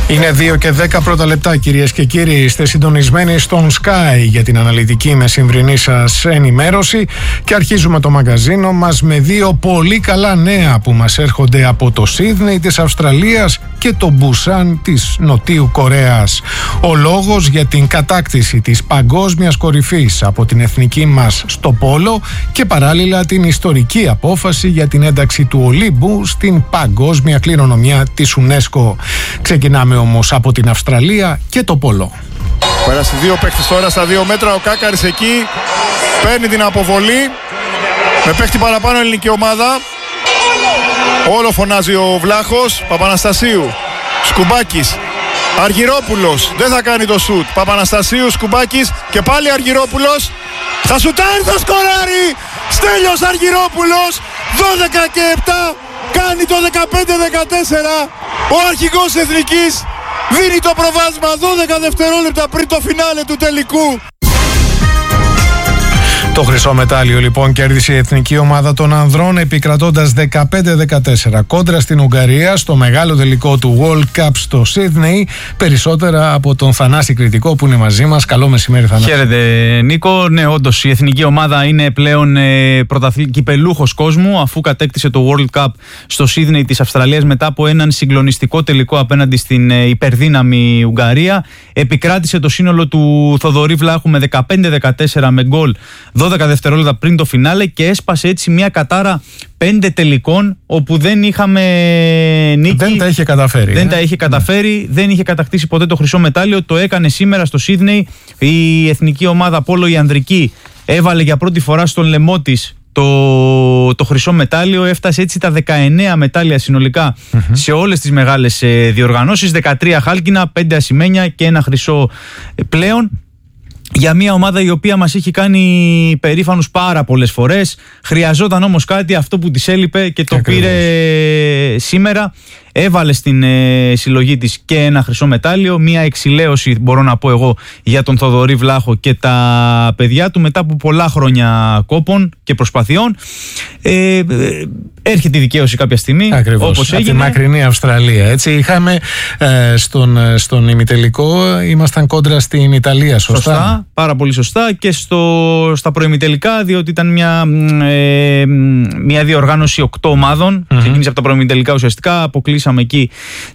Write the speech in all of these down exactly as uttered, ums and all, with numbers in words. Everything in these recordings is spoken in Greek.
Είναι δύο και δέκα πρώτα λεπτά, κυρίες και κύριοι. Είστε συντονισμένοι στον Sky για την αναλυτική μεσημβρινή σας ενημέρωση και αρχίζουμε το μαγκαζίνο μας με δύο πολύ καλά νέα που μας έρχονται από το Σίδνεϊ της Αυστραλίας και το Μπουσάν της Νοτιού Κορέας. Ο λόγος για την κατάκτηση της παγκόσμιας κορυφής από την εθνική μας στο πόλο και παράλληλα την ιστορική απόφαση για την ένταξη του Ολύμπου στην παγκόσμια κληρονομιά της UNESCO. Ξεκινάμε όμως από την Αυστραλία και το πόλο. Πέρασε δύο παίκτες τώρα στα δύο μέτρα. Ο Κάκαρης εκεί παίρνει την αποβολή. Με παίχτη παραπάνω ελληνική ομάδα. Όλο φωνάζει ο Βλάχος. Παπαναστασίου, Σκουμπάκης, Αργυρόπουλος. Δεν θα κάνει το σουτ. Παπαναστασίου, Σκουμπάκης και πάλι Αργυρόπουλος. Θα σουτάρει, θα σκοράρει. Στέλιος Αργυρόπουλος. δώδεκα και επτά. Κάνει το δεκαπέντε δεκατέσσερα. Ο αρχηγός εθνικής δίνει το προβάδισμα δώδεκα δευτερόλεπτα πριν το φινάλε του τελικού. Το χρυσό μετάλλιο λοιπόν κέρδισε η εθνική ομάδα των ανδρών επικρατώντας δεκαπέντε δεκατέσσερα κόντρα στην Ουγγαρία στο μεγάλο τελικό του World Cup στο Σίδνεϊ. Περισσότερα από τον Θανάση Κρητικό που είναι μαζί μας. Καλό μεσημέρι, Θανάση. Χαίρετε, Νίκο. Ναι, όντως η εθνική ομάδα είναι πλέον ε, πρωταθλη... κυπελούχος κόσμου, αφού κατέκτησε το World Cup στο Σίδνεϊ της Αυστραλίας μετά από έναν συγκλονιστικό τελικό απέναντι στην ε, υπερδύναμη Ουγγαρία. Επικράτησε το σύνολο του Θοδωρή Βλάχου με δεκαπέντε δεκατέσσερα με γκολ δώδεκα δευτερόλεπτα πριν το φινάλε και έσπασε έτσι μια κατάρα πέντε τελικών όπου δεν είχαμε νίκη. Δεν τα είχε καταφέρει. Δεν ε? τα είχε καταφέρει, mm. δεν είχε κατακτήσει ποτέ το χρυσό μετάλλιο. Το έκανε σήμερα στο Σίδνεϊ. Η εθνική ομάδα πόλο, η ανδρική, έβαλε για πρώτη φορά στον λαιμό της το, το χρυσό μετάλλιο. Έφτασε έτσι τα δεκαεννέα μετάλλια συνολικά mm-hmm. σε όλες τις μεγάλες ε, διοργανώσεις. δεκατρία χάλκινα, πέντε ασημένια και ένα χρυσό ε, πλέον. Για μια ομάδα η οποία μας έχει κάνει περήφανους πάρα πολλές φορές. Χρειαζόταν όμως κάτι, αυτό που της έλειπε και το Ακριβώς. πήρε σήμερα. Έβαλε στην ε, συλλογή της και ένα χρυσό μετάλλιο. Μια εξηλαίωση, μπορώ να πω εγώ, για τον Θοδωρή Βλάχο και τα παιδιά του μετά από πολλά χρόνια κόπων και προσπαθειών. Ε, ε, έρχεται η δικαίωση κάποια στιγμή. Ακριβώς. Όπως από έγινε. τη μακρινή Αυστραλία. Έτσι, είχαμε ε, στον, στον ημιτελικό, ήμασταν κόντρα στην Ιταλία. Σωστά. Σωστά, πάρα πολύ σωστά. Και στο, στα προημιτελικά, διότι ήταν μια, ε, μια διοργάνωση οκτώ ομάδων. Mm-hmm. Ξεκίνησε από τα προημιτελικά ουσιαστικά. Αποκλείσαμε εκεί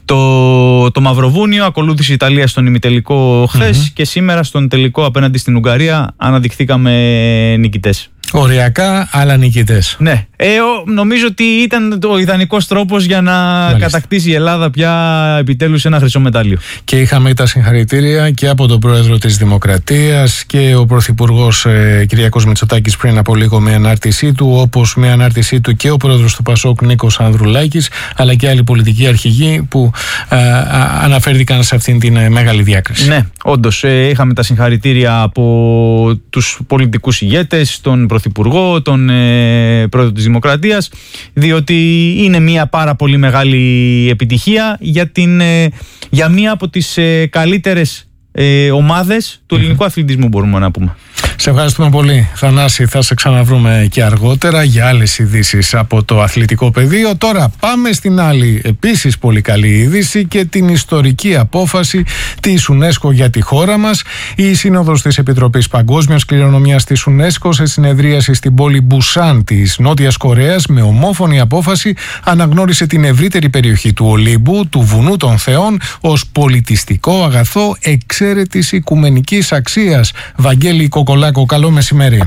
το, το Μαυροβούνιο. Ακολούθησε η Ιταλία στον ημιτελικό χθες. Mm-hmm. Και σήμερα στον τελικό απέναντι στην Ουγγαρία αναδειχθήκαμε νικητές. Οριακά, αλλά νικητές. Ναι. Ε, νομίζω ότι ήταν ο ιδανικός τρόπος για να Μάλιστα. κατακτήσει η Ελλάδα πια επιτέλους ένα χρυσό μετάλλιο. Και είχαμε τα συγχαρητήρια και από τον Πρόεδρο της Δημοκρατίας και ο Πρωθυπουργός ε, Κυριάκος Μητσοτάκης πριν από λίγο με ανάρτησή του, όπως με ανάρτησή του και ο Πρόεδρος του Πασόκ Νίκος Ανδρουλάκης, αλλά και άλλοι πολιτικοί αρχηγοί που ε, ε, αναφέρθηκαν σε αυτήν την ε, μεγάλη διάκριση. Ναι, όντως ε, είχαμε τα συγχαρητήρια από τους πολιτικούς ηγέτες, τον Πρωθυπουργό, τον ε, Πρόεδρο της Δημοκρατίας, διότι είναι μια πάρα πολύ μεγάλη επιτυχία για, την, ε, για μία από τις ε, καλύτερες ε, ομάδες του ελληνικού mm-hmm. αθλητισμού, μπορούμε να πούμε. Σε ευχαριστούμε πολύ, Θανάση. Θα σε ξαναβρούμε και αργότερα για άλλες ειδήσεις από το αθλητικό πεδίο. Τώρα πάμε στην άλλη επίσης πολύ καλή είδηση και την ιστορική απόφαση της UNESCO για τη χώρα μας. Η Σύνοδος της Επιτροπής Παγκόσμιας Κληρονομιάς της UNESCO σε συνεδρίαση στην πόλη Μπουσάν της Νότιας Κορέας με ομόφωνη απόφαση αναγνώρισε την ευρύτερη περιοχή του Ολύμπου, του Βουνού των Θεών, ως πολιτιστικό αγαθό εξαίρετης οικουμενικής αξίας. Βαγγέλη Κοκολάκη, καλό μεσημέρι.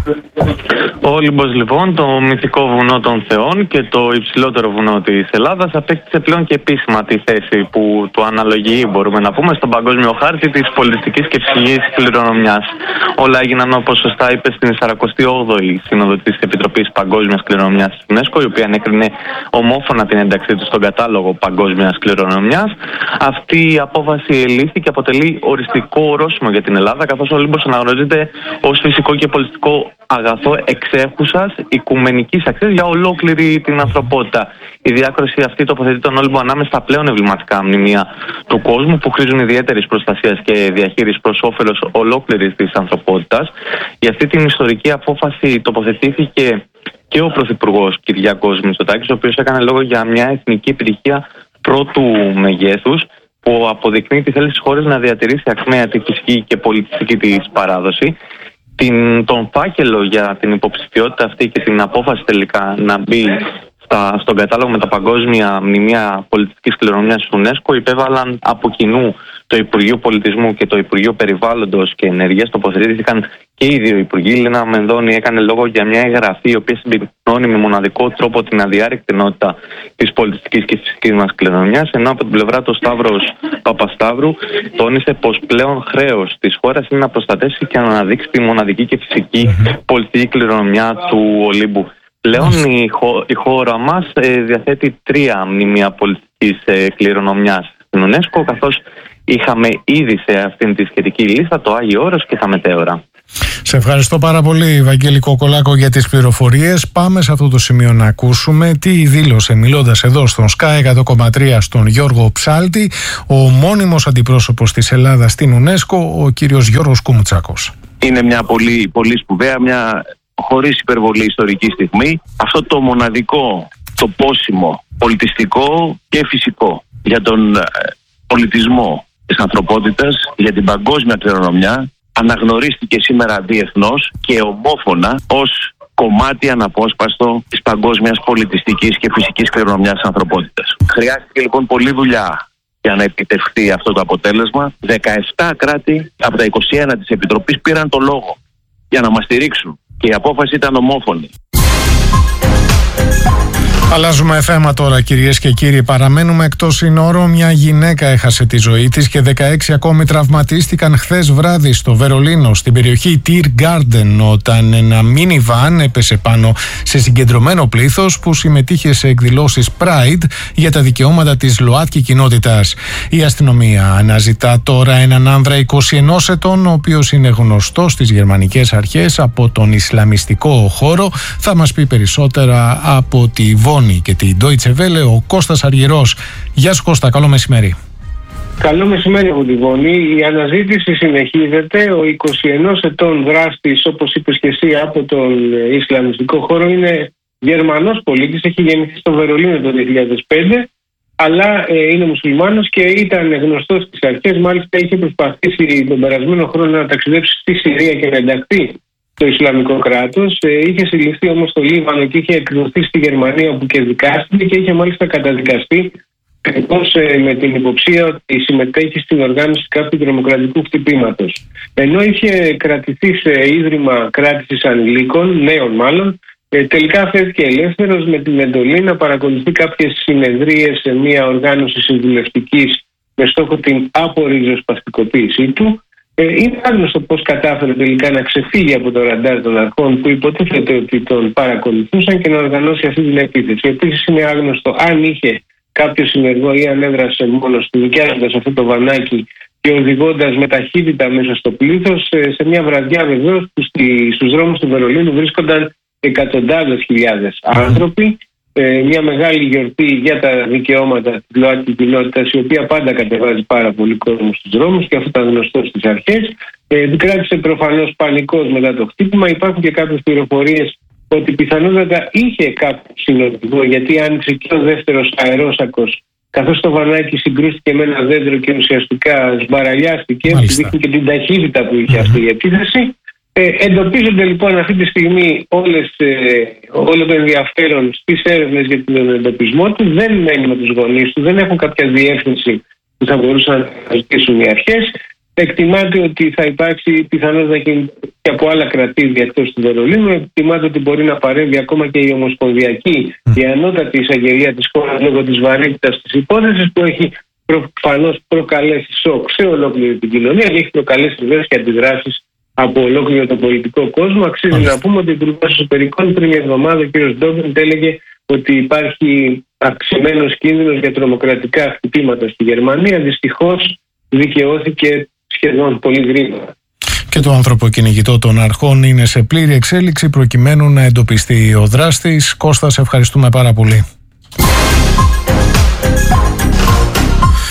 Ο Όλυμπος λοιπόν, το μυθικό βουνό των Θεών και το υψηλότερο βουνό της Ελλάδας, απέκτησε πλέον και επίσημα τη θέση που του αναλογεί, μπορούμε να πούμε, στον παγκόσμιο χάρτη της πολιτιστικής και ψυχικής κληρονομιάς. Όλα έγιναν, όπως σωστά είπε, στην σαρακοστή όγδοη Σύνοδο της Επιτροπής Παγκόσμιας Κληρονομιάς της UNESCO, η οποία ανέκρινε ομόφωνα την ένταξή του στον κατάλογο παγκόσμιας κληρονομιάς. Αυτή η απόφαση ελήφθη και αποτελεί οριστικό ορόσημο για την Ελλάδα, καθώς ο Όλυμπος αναγνωρίζεται ως φυσικό και πολιτιστικό αγαθό εξέχουσας οικουμενικής αξίας για ολόκληρη την ανθρωπότητα. Η διάκριση αυτή τοποθετεί τον Όλυμπο ανάμεσα στα πλέον εμβληματικά μνημεία του κόσμου που χρήζουν ιδιαίτερης προστασίας και διαχείρισης προς όφελος ολόκληρης της ανθρωπότητας. Για αυτή την ιστορική απόφαση τοποθετήθηκε και ο Πρωθυπουργός Κυριάκος Μητσοτάκης, ο οποίος έκανε λόγο για μια εθνική επιτυχία πρώτου μεγέθους, που αποδεικνύει τη θέληση της χώρας να διατηρήσει ακμαία τη φυσική και πολιτιστική της παράδοση. Την, τον φάκελο για την υποψηφιότητα αυτή και την απόφαση τελικά να μπει στα, στον κατάλογο με τα παγκόσμια μνημεία πολιτιστικής κληρονομιάς της UNESCO υπέβαλαν από κοινού το Υπουργείο Πολιτισμού και το Υπουργείο Περιβάλλοντος και Ενέργειας. Τοποθετήθηκαν και οι δύο υπουργοί. Η Λένα Μενδώνη έκανε λόγο για μια εγγραφή η οποία συμπληρώνει με μοναδικό τρόπο την αδιάρρηκτη ενότητα της πολιτιστικής και φυσικής μας κληρονομιάς, ενώ από την πλευρά του Σταύρος Παπασταύρου τόνισε πως πλέον χρέος της χώρας είναι να προστατεύσει και να αναδείξει τη μοναδική και φυσική πολιτιστική κληρονομιά του Ολύμπου. Πλέον η, χω, η χώρα μας ε, διαθέτει τρία μνημεία πολιτιστικής ε, κληρονομιάς στην UNESCO, καθώς είχαμε ήδη σε αυτήν τη σχετική λίστα το Άγιο Όρος και τα Μετέωρα. Σε ευχαριστώ πάρα πολύ, Βαγγέλη Κοκολάκο, για τις πληροφορίες. Πάμε σε αυτό το σημείο να ακούσουμε τι δήλωσε, μιλώντας εδώ στον Sky εκατό κόμμα τρία στον Γιώργο Ψάλτη, ο μόνιμος αντιπρόσωπος της Ελλάδας στην UNESCO, ο κύριος Γιώργος Κουμουτσάκος. Είναι μια πολύ, πολύ σπουδαία, μια χωρίς υπερβολή ιστορική στιγμή. Αυτό το μοναδικό, το πόσιμο, πολιτιστικό και φυσικό για τον πολιτισμό της ανθρωπότητας, για την παγκόσμια κληρονομιά, αναγνωρίστηκε σήμερα διεθνώς και ομόφωνα ως κομμάτι αναπόσπαστο της παγκόσμιας πολιτιστικής και φυσικής κληρονομιάς της ανθρωπότητας. Χρειάστηκε λοιπόν πολλή δουλειά για να επιτευχθεί αυτό το αποτέλεσμα. δεκαεπτά κράτη από τα είκοσι ένα της Επιτροπής πήραν το λόγο για να μας στηρίξουν και η απόφαση ήταν ομόφωνη. Αλλάζουμε θέμα τώρα, κυρίες και κύριοι. Παραμένουμε εκτός συνόρων. Μια γυναίκα έχασε τη ζωή της και δεκαέξι ακόμη τραυματίστηκαν χθες βράδυ στο Βερολίνο, στην περιοχή Tear Garden, όταν ένα minivan έπεσε πάνω σε συγκεντρωμένο πλήθος που συμμετείχε σε εκδηλώσεις Pride για τα δικαιώματα της ΛΟΑΤΚΙ κοινότητας. Η αστυνομία αναζητά τώρα έναν άνδρα είκοσι ενός ετών, ο οποίος είναι γνωστός στις γερμανικές αρχές από τον ισλαμιστικό χώρο. Θα μας πει περισσότερα από τη Βόνη και την Deutsche Welle ο Κώστας Αργυρός. Γεια σου Κώστα, καλό μεσημέρι. Καλό μεσημέρι από τη Βόνη. Η αναζήτηση συνεχίζεται. Ο είκοσι ενός ετών δράστης, όπως είπες και εσύ, από τον Ισλαμιστικό χώρο, είναι Γερμανός πολίτης. Έχει γεννηθεί στο Βερολίνο το δύο χιλιάδες πέντε, αλλά ε, είναι μουσουλμάνος και ήταν γνωστός στις αρχές. Μάλιστα είχε προσπαθήσει τον περασμένο χρόνο να ταξιδέψει στη Συρία και να ενταχθεί το Ισλαμικό κράτος. Ε, είχε συλληφθεί όμως στο Λίβανο και είχε εκδοθεί στη Γερμανία, όπου και δικάστηκε και είχε μάλιστα καταδικαστεί ακριβώς ε, με την υποψία ότι συμμετέχει στην οργάνωση κάποιου τρομοκρατικού χτυπήματος. Ενώ είχε κρατηθεί σε ίδρυμα κράτησης ανηλίκων, νέων μάλλον, ε, τελικά αφέθηκε ελεύθερος με την εντολή να παρακολουθεί κάποιες συνεδρίες σε μια οργάνωση συμβουλευτικής με στόχο την απορριζοσπαστικοποίησή του. Είναι άγνωστο πώς κατάφερε τελικά να ξεφύγει από το ραντάρ των αρχών που υποτίθεται ότι τον παρακολουθούσαν και να οργανώσει αυτή την επίθεση. Επίσης είναι άγνωστο αν είχε κάποιο συνεργό ή αν έδρασε μόνος του, νοικιάζοντας αυτό το βανάκι και οδηγώντας με ταχύτητα μέσα στο πλήθος, σε μια βραδιά βεβαίως που στους δρόμους του Βερολίνου βρίσκονταν εκατοντάδες χιλιάδες άνθρωποι. Μια μεγάλη γιορτή για τα δικαιώματα της ΛΟΑΤΚΙ κοινότητας, η οποία πάντα κατεβάζει πάρα πολύ κόσμο στους δρόμους και αυτό ήταν γνωστό στις αρχές. Ε, κράτησε προφανώς πανικός μετά το χτύπημα. Υπάρχουν και κάποιες πληροφορίες ότι πιθανότατα είχε κάποιο συνοδηγό, γιατί άνοιξε και ο δεύτερος αερόσακος, καθώς το βανάκι συγκρούστηκε με ένα δέντρο και ουσιαστικά σμπαραλιάστηκε. Δείχνει και την ταχύτητα που είχε mm-hmm. αυτή η επίθεση. Ε, εντοπίζονται λοιπόν αυτή τη στιγμή όλες, ε, όλο το ενδιαφέρον στις έρευνες για τον εντοπισμό του. Δεν μένει με τους γονείς του, δεν έχουν κάποια διεύθυνση που θα μπορούσαν να ζητήσουν οι αρχές. Εκτιμάται ότι θα υπάρξει πιθανότητα και από άλλα κρατήδια εκτός του Βερολίνου. Εκτιμάται ότι μπορεί να παρέμβει ακόμα και η Ομοσπονδιακή, η ανώτατη εισαγγελία της χώρας, λόγω της βαρύτητας της υπόθεσης, που έχει προφανώς προκαλέσει σοκ σε ολόκληρη την κοινωνία και έχει προκαλέσει βεβαίως και αντιδράσεις από ολόκληρο τον πολιτικό κόσμο. Αξίζει Μάλιστα. να πούμε ότι ο Υπουργός Εσωτερικών πριν μια εβδομάδα, ο κ. Ντόμπριντ, έλεγε ότι υπάρχει αυξημένος κίνδυνος για τρομοκρατικά χτυπήματα στη Γερμανία. Δυστυχώς δικαιώθηκε σχεδόν πολύ γρήγορα. Και το ανθρωποκυνηγητό των αρχών είναι σε πλήρη εξέλιξη προκειμένου να εντοπιστεί ο δράστης. Κώστα, σε ευχαριστούμε πάρα πολύ.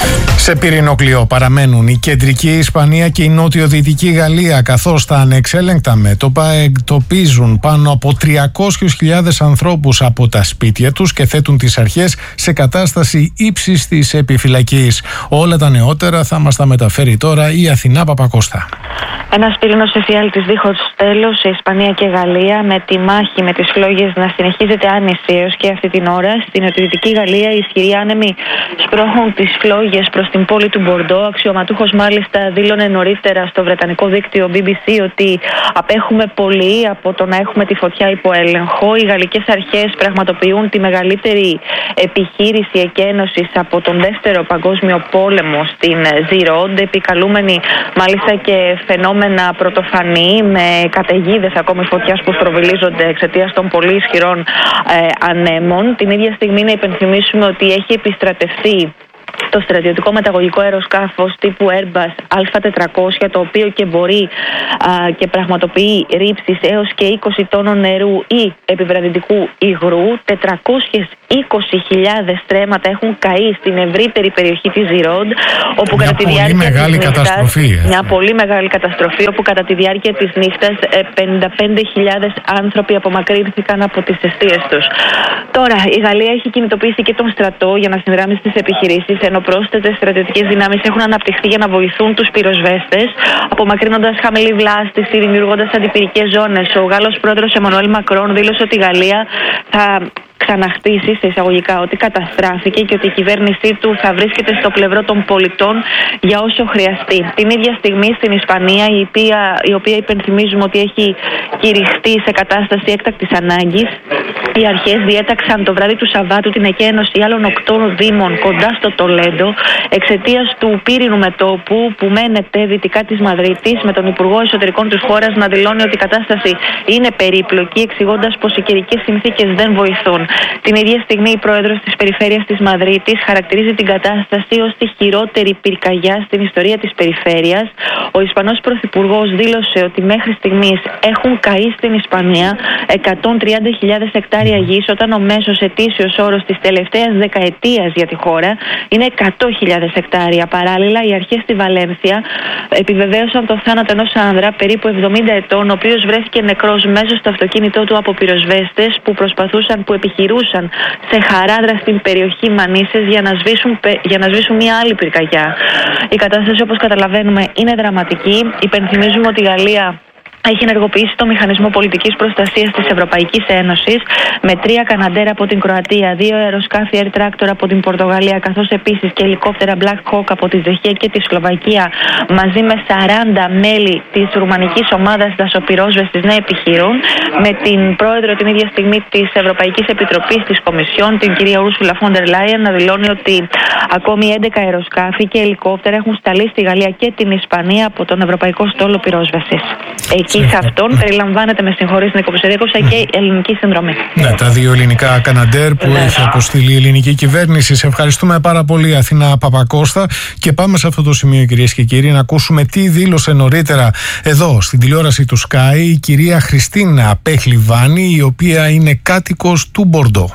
Σε πυρηνοκλειό παραμένουν η κεντρική Ισπανία και η νότιο-δυτική Γαλλία, καθώς τα ανεξέλεγκτα μέτωπα εκτοπίζουν πάνω από τριακόσιες χιλιάδες ανθρώπους από τα σπίτια τους και θέτουν τις αρχές σε κατάσταση ύψης της επιφυλακής. Όλα τα νεότερα θα μας τα μεταφέρει τώρα η Αθηνά Παπακώστα. Ένας πυρήνος εφιάλτης δίχως τέλος σε Ισπανία και Γαλλία, με τη μάχη με τις φλόγες να συνεχίζεται άνηση έως και αυτή την ώρα. Στην νοτιοδυτική Γαλλία οι ισχυροί άνεμοι σπρώχνουν τις φλόγες προς την πόλη του Μπορντό. Αξιωματούχος μάλιστα δήλωνε νωρίτερα στο βρετανικό δίκτυο μπι μπι σι ότι απέχουμε πολύ από το να έχουμε τη φωτιά υπό έλεγχο. Οι γαλλικές αρχές πραγματοποιούν τη μεγαλύτερη επιχείρηση εκένωσης από τον δεύτερο παγκόσμιο πόλεμο στην Ζιρόντ, επικαλούμενοι μάλιστα και φαινόμενα πρωτοφανή με καταιγίδες ακόμη φωτιάς που στροβιλίζονται εξαιτίας των πολύ ισχυρών ε, ανέμων. Την ίδια στιγμή να υπενθυμίσουμε ότι έχει επιστρατευτεί το στρατιωτικό μεταγωγικό αεροσκάφος τύπου Airbus Α τετρακόσια, το οποίο και μπορεί α, και πραγματοποιεί ρήψεις έως και είκοσι τόνων νερού ή επιβραδυτικού υγρού. τετρακόσιες είκοσι χιλιάδες στρέμματα έχουν καεί στην ευρύτερη περιοχή της Ζιρόντ, όπου μια κατά τη πολύ διάρκεια μεγάλη της καταστροφή. νύχτας, μια πολύ μεγάλη καταστροφή, όπου κατά τη διάρκεια της νύχτας πενήντα πέντε χιλιάδες άνθρωποι απομακρύνθηκαν από τις εστίες τους. Τώρα, η Γαλλία έχει κινητοποιήσει και τον στρατό για να συνδράμει στις επιχειρήσεις, ενώ πρόσθετες στρατιωτικές δυνάμεις έχουν αναπτυχθεί για να βοηθούν τους πυροσβέστες, απομακρύνοντας χαμηλή βλάστηση, δημιουργώντας αντιπυρικές ζώνες. Ο Γάλλος πρόεδρος Εμμανουέλ Μακρόν δήλωσε ότι η Γαλλία θα ξαναχτίσει σε εισαγωγικά ότι καταστράφηκε και ότι η κυβέρνησή του θα βρίσκεται στο πλευρό των πολιτών για όσο χρειαστεί. Την ίδια στιγμή στην Ισπανία, η οποία, η οποία υπενθυμίζουμε ότι έχει κηρυχτεί σε κατάσταση έκτακτης ανάγκης, οι αρχές διέταξαν το βράδυ του Σαββάτου την εκένωση άλλων οκτώ δήμων κοντά στο Τολέντο εξαιτίας του πύρινου μετώπου που μένεται δυτικά της Μαδρίτης, με τον Υπουργό Εσωτερικών της χώρας να δηλώνει ότι η κατάσταση είναι περίπλοκη, εξηγώντας πως οι καιρικές συνθήκες δεν βοηθούν. Την ίδια στιγμή η πρόεδρος της περιφέρειας της Μαδρίτης χαρακτηρίζει την κατάσταση ως τη χειρότερη πυρκαγιά στην ιστορία της περιφέρειας. Ο Ισπανός Πρωθυπουργός δήλωσε ότι μέχρι στιγμής έχουν καεί στην Ισπανία εκατόν τριάντα χιλιάδες εκτάρια γης, όταν ο μέσος ετήσιος όρος της τελευταίας δεκαετίας για τη χώρα είναι εκατό χιλιάδες εκτάρια. Παράλληλα, οι αρχές στη Βαλένθια επιβεβαίωσαν το θάνατο ενός άνδρα περίπου εβδομήντα ετών, ο οποίος βρέθηκε νεκρός μέσα στο αυτοκίνητό του από πυροσβέστες που προσπαθούσαν, που επιχειρούσαν σε Χαράδρα στην περιοχή Μανίσες για να σβήσουν, για να σβήσουν μια άλλη πυρκαγιά. Η κατάσταση, όπως καταλαβαίνουμε, είναι δραματική. Υπενθυμίζουμε ότι η Γαλλία έχει ενεργοποιήσει το μηχανισμό πολιτικής προστασίας της Ευρωπαϊκής Ένωσης με τρία Καναντέρ από την Κροατία, δύο αεροσκάφη Air Tractor από την Πορτογαλία, καθώς επίσης και ελικόπτερα Black Hawk από τη Τσεχία και τη Σλοβακία, μαζί με σαράντα μέλη της ρουμανικής ομάδας δασοπυρόσβεστης να επιχειρούν, με την πρόεδρο την ίδια στιγμή της Ευρωπαϊκής Επιτροπής της Κομισιόν, την κυρία Ursula von der Leyen, να δηλώνει ότι ακόμη έντεκα αεροσκάφη και ελικόπτερα έχουν σταλεί στη Γαλλία και την Ισπανία από τον Ευρωπαϊκό Στόλο Πυρόσβεσης. Εκεί σε αυτόν περιλαμβάνεται, με συγχωρείς Νίκο Πισεδίκοσα, και η ελληνική συνδρομή. Ναι, τα δύο ελληνικά Καναντέρ που ναι. έχει αποστείλει η ελληνική κυβέρνηση. Σε ευχαριστούμε πάρα πολύ, Αθηνά Παπακώστα. Και πάμε σε αυτό το σημείο, κυρίες και κύριοι, να ακούσουμε τι δήλωσε νωρίτερα εδώ στην τηλεόραση του Sky η κυρία Χριστίνα Πεχλιβάνη, η οποία είναι κάτοικος του Μπορντό.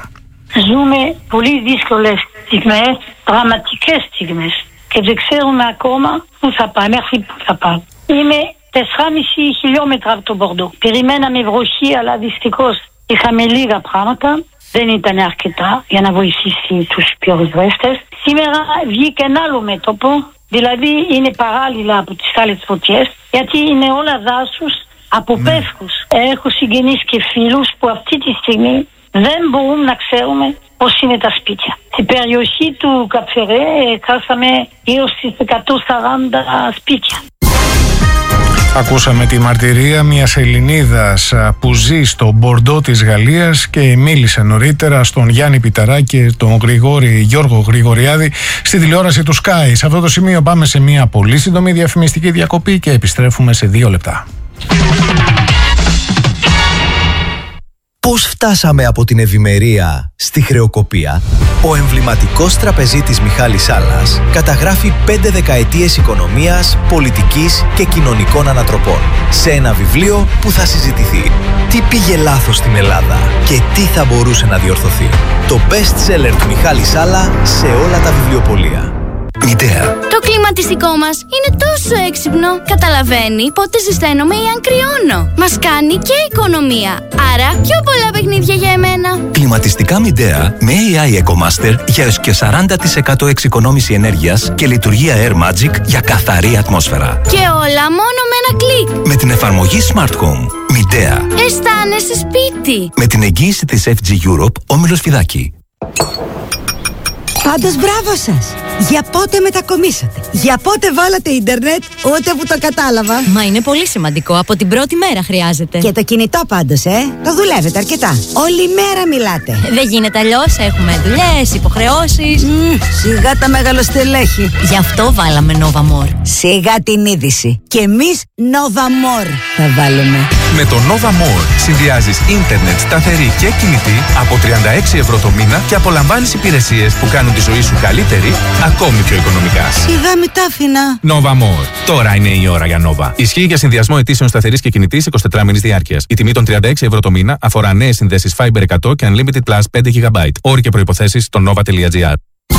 Ζούμε πολύ δύσκολες στιγμές, δραματικές στιγμές, και δεν ξέρουμε ακόμα πού θα πάμε, μέχρι πού θα πάμε. Είμαι τεσσεράμισι χιλιόμετρα από το Μπορντό. Περιμέναμε βροχή, αλλά δυστυχώς είχαμε λίγα πράγματα. Δεν ήταν αρκετά για να βοηθήσει τους πυροσβέστες. Σήμερα βγήκε ένα άλλο μέτωπο, δηλαδή είναι παράλληλα από τις άλλες φωτιές, γιατί είναι όλα δάσους από mm. πεύκους. Έχω συγγενείς και φίλους που αυτή τη στιγμή δεν μπορούν να ξέρουμε πώς είναι τα σπίτια. Στην περιοχή του Καπφερέ χάσαμε γύρω στις εκατόν σαράντα σπίτια. Ακούσαμε τη μαρτυρία μιας Ελληνίδας που ζει στο Μπορντό της Γαλλίας και μίλησε νωρίτερα στον Γιάννη Πιταρά και τον Γρηγόρη, Γιώργο Γρηγοριάδη στη τηλεόραση του Sky. Σε αυτό το σημείο πάμε σε μια πολύ σύντομη διαφημιστική διακοπή και επιστρέφουμε σε δύο λεπτά. Πώς φτάσαμε από την ευημερία στη χρεοκοπία? Ο εμβληματικός τραπεζίτης Μιχάλης Σάλλας καταγράφει πέντε δεκαετίες οικονομίας, πολιτικής και κοινωνικών ανατροπών σε ένα βιβλίο που θα συζητηθεί. Τι πήγε λάθος στην Ελλάδα και τι θα μπορούσε να διορθωθεί? Το best seller του Μιχάλη Σάλλα σε όλα τα βιβλιοπωλεία. Μητέα. Το κλιματιστικό μας είναι τόσο έξυπνο. Καταλαβαίνει πότε ζεσταίνομαι ή αν κρυώνω. Μας κάνει και οικονομία. Άρα πιο πολλά παιχνίδια για εμένα. Κλιματιστικά Μητέα με έι άι EcoMaster για έως και σαράντα τοις εκατό εξοικονόμηση ενέργειας και λειτουργία Air Magic για καθαρή ατμόσφαιρα. Και όλα μόνο με ένα κλικ. Με την εφαρμογή Smart Home. Μητέα. Αισθάνεσαι σπίτι. Με την εγγύηση της εφ τζι Europe, Όμιλος Φιδάκη. Πάντως μπράβο σας! Για πότε μετακομίσατε? Για πότε βάλατε ίντερνετ? Ούτε που το κατάλαβα. Μα είναι πολύ σημαντικό. Από την πρώτη μέρα χρειάζεται. Και το κινητό πάντως, ε! Το δουλεύετε αρκετά. Όλη μέρα μιλάτε. Δεν γίνεται αλλιώς. Έχουμε δουλειές, υποχρεώσεις. Mm, σιγά τα μεγαλοστελέχη. Γι' αυτό βάλαμε Nova More. Σιγά την είδηση. Και εμείς Nova More θα βάλουμε. Με το Nova More συνδυάζεις ίντερνετ σταθερή και κινητή από τριάντα έξι ευρώ το μήνα και απολαμβάνεις υπηρεσίες που κάνουν τη ζωή σου καλύτερη, ακόμη πιο οικονομικά. Σιγά μη τα άφηνα. Nova More. Τώρα είναι η ώρα για Nova. Ισχύει για συνδυασμό αιτήσεων σταθερής και κινητής εικοσιτετράμινης διάρκειας. Η τιμή των τριάντα έξι ευρώ το μήνα αφορά νέες συνδέσεις Fiber εκατό και Unlimited Plus πέντε γιγαμπάιτ. Όροι και προϋποθέσεις στο nova τελεία gr.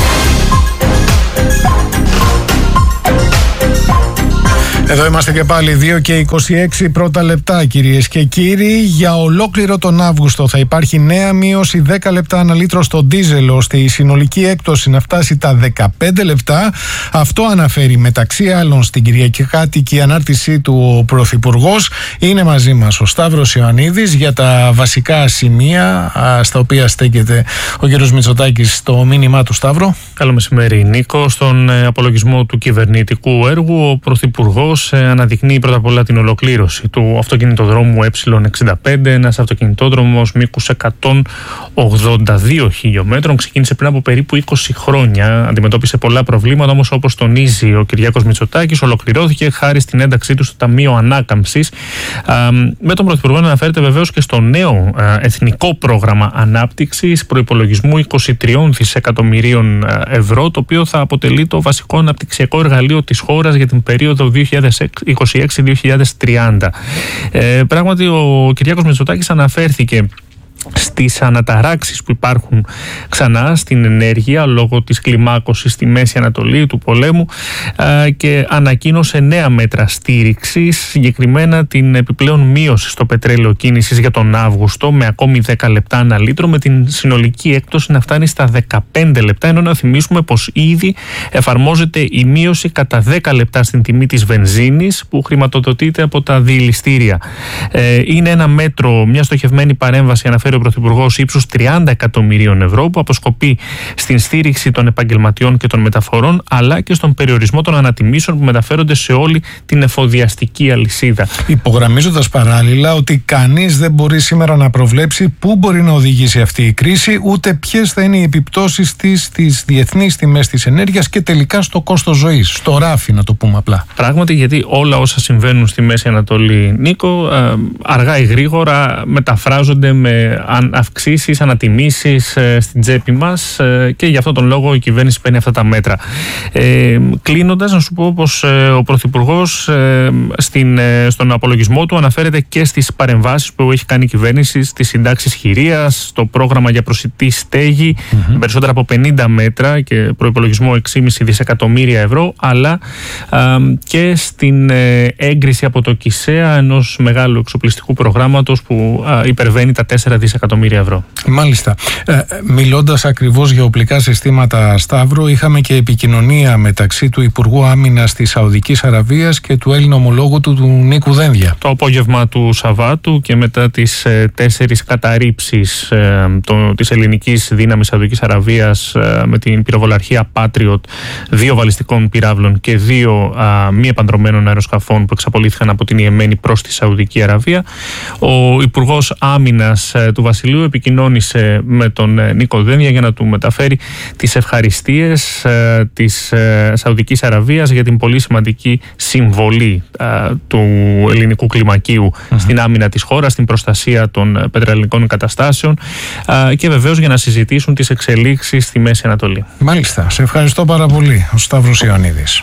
Εδώ είμαστε και πάλι, δύο και είκοσι έξι πρώτα λεπτά, κυρίες και κύριοι. Για ολόκληρο τον Αύγουστο θα υπάρχει νέα μείωση δέκα λεπτά ανά λίτρο στο ντίζελ, ώστε η συνολική έκπτωση να φτάσει τα δεκαπέντε λεπτά. Αυτό αναφέρει μεταξύ άλλων στην κυριακάτικη ανάρτησή του ο Πρωθυπουργός. Είναι μαζί μας ο Σταύρος Ιωαννίδης για τα βασικά σημεία στα οποία στέκεται ο κ. Μητσοτάκης. Το μήνυμά του, Σταύρο. Καλό μεσημέρι, Νίκο. Στον απολογισμό του κυβερνητικού έργου, ο Πρωθυπουργός αναδεικνύει πρώτα απ' όλα την ολοκλήρωση του αυτοκινητοδρόμου ε εξήντα πέντε, ένας αυτοκινητόδρομος μήκους εκατόν ογδόντα δύο χιλιόμετρων. Ξεκίνησε πριν από περίπου είκοσι χρόνια, αντιμετώπισε πολλά προβλήματα, όμως όπως τονίζει ο Κυριάκος Μητσοτάκης, ολοκληρώθηκε χάρη στην ένταξή του στο Ταμείο Ανάκαμψης. Με τον Πρωθυπουργό να αναφέρεται βεβαίως και στο νέο εθνικό πρόγραμμα ανάπτυξης προϋπολογισμού είκοσι τρία δισεκατομμυρίων ευρώ, το οποίο θα αποτελεί το βασικό αναπτυξιακό εργαλείο της χώρας για την περίοδο δύο χιλιάδες είκοσι έξι με δύο χιλιάδες τριάντα. Ε, πράγματι, ο Κυριάκος Μητσοτάκης αναφέρθηκε στις αναταράξεις που υπάρχουν ξανά στην ενέργεια λόγω της κλιμάκωσης στη Μέση Ανατολή του πολέμου και ανακοίνωσε νέα μέτρα στήριξης, συγκεκριμένα την επιπλέον μείωση στο πετρέλαιο κίνησης για τον Αύγουστο με ακόμη δέκα λεπτά ανά λίτρο, με την συνολική έκπτωση να φτάνει στα δεκαπέντε λεπτά, ενώ να θυμίσουμε πως ήδη εφαρμόζεται η μείωση κατά δέκα λεπτά στην τιμή της βενζίνης που χρηματοδοτείται από τα διηλιστήρια. Είναι ένα μέτρο, μια στοχευμένη παρέμβαση, αναφέρει ο Πρωθυπουργός, ύψους τριάντα εκατομμυρίων ευρώ, που αποσκοπεί στην στήριξη των επαγγελματιών και των μεταφορών, αλλά και στον περιορισμό των ανατιμήσεων που μεταφέρονται σε όλη την εφοδιαστική αλυσίδα. Υπογραμμίζοντας παράλληλα ότι κανείς δεν μπορεί σήμερα να προβλέψει πού μπορεί να οδηγήσει αυτή η κρίση, ούτε ποιες θα είναι οι επιπτώσεις της στις διεθνείς τιμές της ενέργειας και τελικά στο κόστος ζωής, στο ράφι, να το πούμε απλά. Πράγματι, γιατί όλα όσα συμβαίνουν στη Μέση Ανατολή, Νίκο, αργά ή γρήγορα μεταφράζονται με αυξήσεις, ανατιμήσεις ε, στην τσέπη μας ε, και γι' αυτόν τον λόγο η κυβέρνηση παίρνει αυτά τα μέτρα. Ε, κλείνοντας, να σου πω πως ε, ο Πρωθυπουργός ε, στην, ε, στον απολογισμό του αναφέρεται και στις παρεμβάσεις που έχει κάνει η κυβέρνηση στις συντάξεις χειρίας, στο πρόγραμμα για προσιτή στέγη, mm-hmm. περισσότερα από πενήντα μέτρα και προϋπολογισμό έξι κόμμα πέντε δισεκατομμύρια ευρώ, αλλά ε, και στην ε, έγκριση από το ΚΙΣΕΑ ενός μεγάλου εξοπλιστικού προγράμματος που ε, υπερβαίνει τα τέσσερα δισεκατομμύρια ευρώ. Μάλιστα. Ε, μιλώντας ακριβώς για οπλικά συστήματα, Σταύρο, είχαμε και επικοινωνία μεταξύ του Υπουργού Άμυνας της Σαουδικής Αραβίας και του Έλληνα ομολόγου του, του Νίκου Δένδια. Το απόγευμα του Σαββάτου και μετά τις ε, τέσσερις καταρρίψεις ε, το, της ελληνικής δύναμης Σαουδικής Αραβίας ε, με την πυροβολαρχία Patriot, δύο βαλιστικών πυράβλων και δύο ε, μη επανδρομένων αεροσκαφών που εξαπολύθηκαν από την Ιεμένη προς τη Σαουδική Αραβία, ο Υπουργός Άμυνας του Βασιλείου επικοινώνησε με τον Νίκο Δένδια για να του μεταφέρει τις ευχαριστίες ε, της ε, Σαουδικής Αραβίας για την πολύ σημαντική συμβολή ε, του ελληνικού κλιμακίου mm-hmm. στην άμυνα της χώρας, στην προστασία των πετρελαϊκών εγκαταστάσεων ε, και βεβαίως για να συζητήσουν τις εξελίξεις στη Μέση Ανατολή. Μάλιστα. Σε ευχαριστώ πάρα πολύ, ο Σταύρος Ιωαννίδης.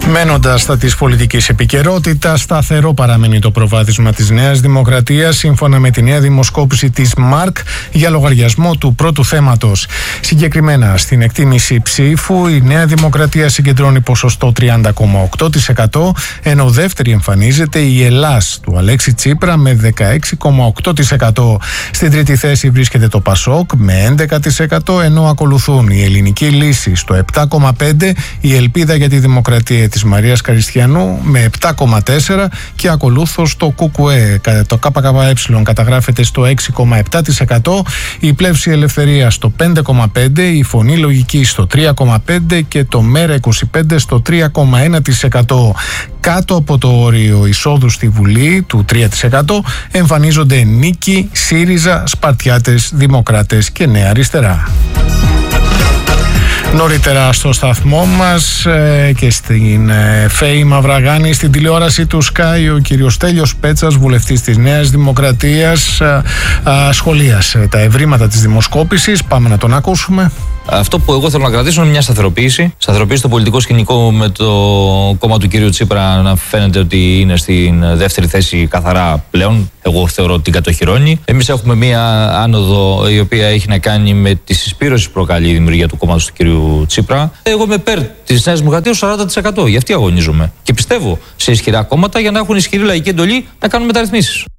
Μένοντας στα της πολιτικής επικαιρότητας, σταθερό παραμένει το προβάδισμα της Νέας Δημοκρατίας σύμφωνα με τη νέα δημοσκόπηση της ΜΑΡΚ για λογαριασμό του πρώτου θέματος. Συγκεκριμένα στην εκτίμηση ψήφου η Νέα Δημοκρατία συγκεντρώνει ποσοστό τριάντα κόμμα οκτώ τοις εκατό, ενώ δεύτερη εμφανίζεται η Ελλάς του Αλέξη Τσίπρα με δεκαέξι κόμμα οκτώ τοις εκατό. Στην τρίτη θέση βρίσκεται το ΠΑΣΟΚ με έντεκα τοις εκατό, ενώ ακολουθούν η Ελληνική Λύση στο επτά κόμμα πέντε τοις εκατό, η Ελπίδα για τη Δημοκρατία της Μαρίας Καριστιανού με επτά κόμμα τέσσερα τοις εκατό και ακολούθως το ΚΚΕ, το ΚΚΕ καταγράφεται στο έξι κόμμα επτά τοις εκατό, η Πλεύση Ελευθερία στο πέντε κόμμα πέντε τοις εκατό, η Φωνή Λογική στο τρία κόμμα πέντε τοις εκατό και το ΜΕΡΑ είκοσι πέντε στο τρία κόμμα ένα τοις εκατό. Κάτω από το όριο εισόδου στη Βουλή του τρία τοις εκατό εμφανίζονται Νίκη, ΣΥΡΙΖΑ, Σπαρτιάτες, Δημοκράτες και Νέα Αριστερά. Νωρίτερα στο σταθμό μας ε, και στην ε, ΦΕΗ Μαυραγάνη, στην τηλεόραση του Sky, ο κύριος Στέλιος Πέτσας, βουλευτής της Νέας Δημοκρατίας, ε, ε, σχολίασε τα ευρήματα της δημοσκόπησης. Πάμε να τον ακούσουμε. Αυτό που εγώ θέλω να κρατήσω είναι μια σταθεροποίηση. Σταθεροποίηση στο πολιτικό σκηνικό, με το κόμμα του κύριου Τσίπρα να φαίνεται ότι είναι στην δεύτερη θέση καθαρά πλέον. Εγώ θεωρώ ότι την κατοχυρώνει. Εμείς έχουμε μια άνοδο η οποία έχει να κάνει με τη συσπήρωση που προκαλεί η δημιουργία του κόμματος του κύριου Τσίπρα. Εγώ είμαι υπέρ της Νέας Δημοκρατίας σαράντα τοις εκατό. Γι' αυτή αγωνίζομαι. Και πιστεύω σε ισχυρά κόμματα για να έχουν ισχυρή λαϊκή εντολή να κάνουν μεταρρυθμίσεις.